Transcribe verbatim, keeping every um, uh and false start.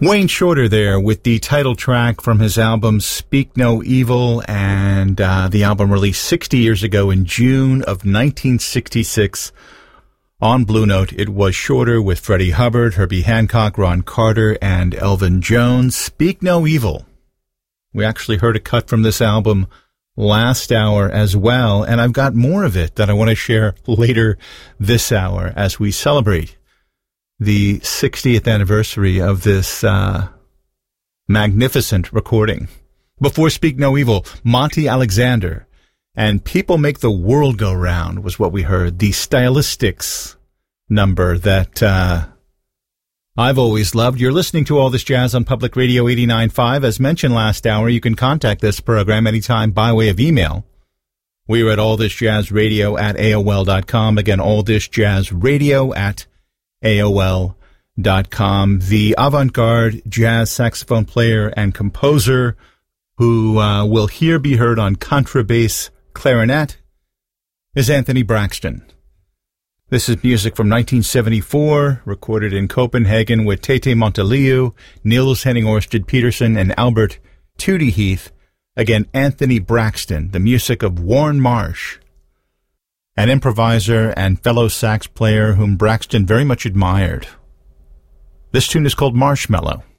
Wayne Shorter there with the title track from his album Speak No Evil, and uh, the album released sixty years ago in June of nineteen sixty-six on Blue Note. It was Shorter with Freddie Hubbard, Herbie Hancock, Ron Carter, and Elvin Jones. Speak No Evil. We actually heard a cut from this album last hour as well, and I've got more of it that I want to share later this hour as we celebrate the sixtieth anniversary of this uh, magnificent recording. Before Speak No Evil, Monty Alexander and People Make the World Go Round was what we heard, the Stylistics number that uh, I've always loved. You're listening to All This Jazz on Public Radio eighty-nine point five. As mentioned last hour, you can contact this program anytime by way of email. We're at allthisjazzradio at A O L dot com. Again, allthisjazzradio at A O L dot com. The avant-garde jazz saxophone player and composer who uh, will here be heard on contrabass clarinet is Anthony Braxton. This is music from nineteen seventy-four, recorded in Copenhagen with Tete Monteliu, Niels Henning Orsted Peterson, and Albert Tootie Heath. Again, Anthony Braxton, the music of Warren Marsh, an improviser and fellow sax player whom Braxton very much admired. This tune is called Marshmallow.